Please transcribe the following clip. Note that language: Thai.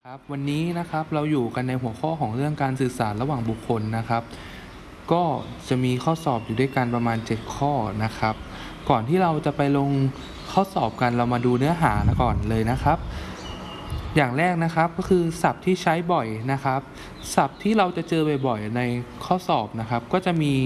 ครับวันนี้นะครับเราอยู่กันในหัวข้อของเรื่องการสื่อสารระหว่างบุคคลนะครับก็จะมีข้อสอบอยู่ด้วยกันประมาณ7ข้อนะครับก่อนที่เราจะไปลงข้อสอบกันเรามาดูเนื้อหาก่อนเลยนะครับอย่างแรกนะครับก็คือศัพท์ที่ใช้บ่อยนะครับศัพท์ที่เราจะเจอบ่อยๆในข้อสอบนะครับก็จะมี